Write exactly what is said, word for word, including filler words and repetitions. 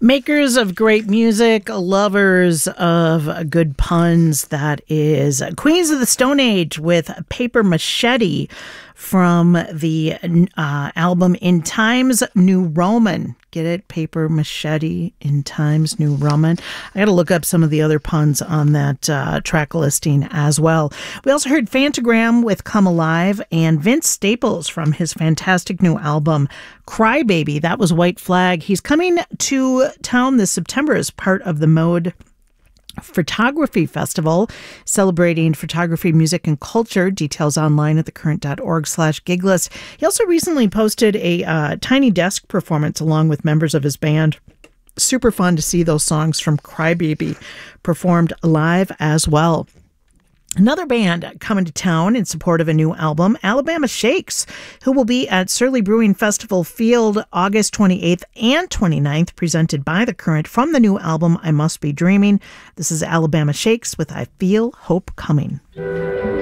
Makers of great music, lovers of good puns, that is Queens of the Stone Age with Paper Machete from the uh, album In Times New Roman. Get it? Paper Machete, In Times New Roman. I got to look up some of the other puns on that uh, track listing as well. We also heard Phantogram with Come Alive and Vince Staples from his fantastic new album Crybaby. That was White Flag. He's coming to town this September as part of the Mode Photography Festival, celebrating photography, music, and culture. Details online at thecurrent.org slash gigless. He also recently posted a uh, Tiny Desk performance along with members of his band. Super fun to see those songs from Crybaby performed live as well. Another band coming to town in support of a new album, Alabama Shakes, who will be at Surly Brewing Festival Field August twenty-eighth and twenty-ninth, presented by The Current from the new album I Must Be Dreaming. This is Alabama Shakes with I Feel Hope Coming.